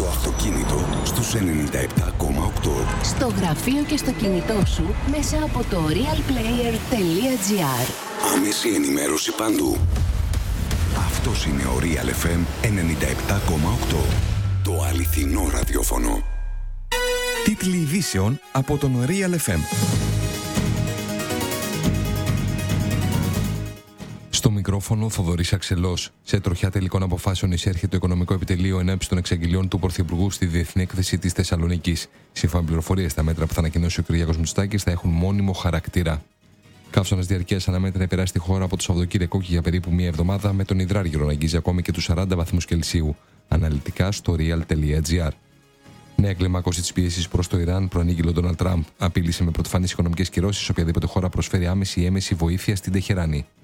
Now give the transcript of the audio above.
Στο αυτοκίνητο στους 97,8. Στο γραφείο και στο κινητό σου μέσα από το realplayer.gr. Άμεση ενημέρωση παντού. Αυτός είναι ο Real FM 97,8. Το αληθινό ραδιόφωνο. Τίτλοι ειδήσεων από τον Real FM. Στο μικρόφωνο Θοδωρής Αξελός. Σε τροχιά τελικών αποφάσεων εισέρχεται το Οικονομικό Επιτελείο ενόψει των εξαγγελιών του Πρωθυπουργού στη Διεθνή Έκθεση της Θεσσαλονίκης. Σύμφωνα με πληροφορίες, τα μέτρα που θα ανακοινώσει ο Κυριάκος Μητσοτάκης θα έχουν μόνιμο χαρακτήρα. Καύσωνας διαρκείας αναμένεται να επηρεάσει τη χώρα από το Σαββατοκύριακο και για περίπου μία εβδομάδα, με τον υδράργυρο να αγγίζει ακόμη και τους 40 βαθμούς Κελσίου. Αναλυτικά στο real.gr. Νέα κλιμάκωση της πίεσης προς το Ιράν προανήγγειλε ο Ντόναλντ Τραμπ. Απείλησε με πρωτοφανείς οικονομικές κυρώσεις οποιαδήποτε χώρα προσφέρει άμεση ή έμεση βοήθεια στην Τεχεράνη.